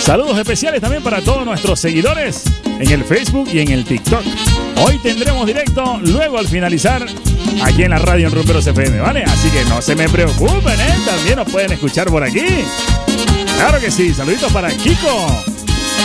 Saludos especiales también para todos nuestros seguidores en el Facebook y en el TikTok. Hoy tendremos directo luego al finalizar aquí en la radio en Rumberos FM, ¿vale? Así que no se me preocupen, ¿eh? También nos pueden escuchar por aquí. Claro que sí. Saluditos para Kiko.